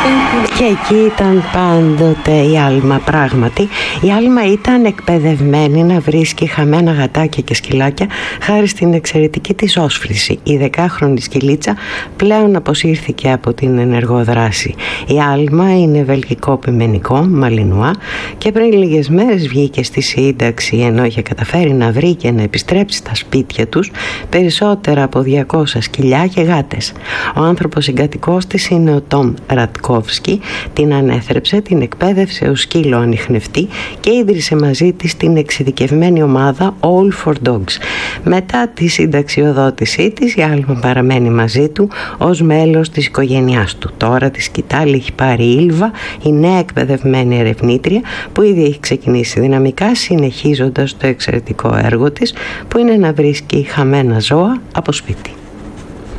Και εκεί ήταν πάντοτε η Άλμα. Πράγματι, η Άλμα ήταν εκπαιδευμένη να βρίσκει χαμένα γατάκια και σκυλάκια χάρη στην εξαιρετική της όσφρηση. Η 10χρονη σκυλίτσα πλέον αποσύρθηκε από την ενεργό δράση. Η Άλμα είναι βελγικό πιμενικό, μαλινουά, και πριν λίγες μέρες βγήκε στη σύνταξη, ενώ είχε καταφέρει να βρει και να επιστρέψει στα σπίτια τους περισσότερα από 200 σκυλιά και γάτες. Ο άνθρωπος συγκατοικός της είναι ο Τόμ Ρατκόφσκι. Την ανέθρεψε, την εκπαίδευσε ως σκύλο ανιχνευτή και ίδρυσε μαζί της την εξειδικευμένη ομάδα All for Dogs. Μετά τη συνταξιοδότησή της, η Άλμα παραμένει μαζί του ως μέλος της οικογένειάς του. Τώρα τη σκητάλη έχει πάρει η Ήλβα, η νέα εκπαιδευμένη ερευνήτρια, που ήδη έχει ξεκινήσει δυναμικά, συνεχίζοντας το εξαιρετικό έργο της, που είναι να βρίσκει χαμένα ζώα από σπίτι.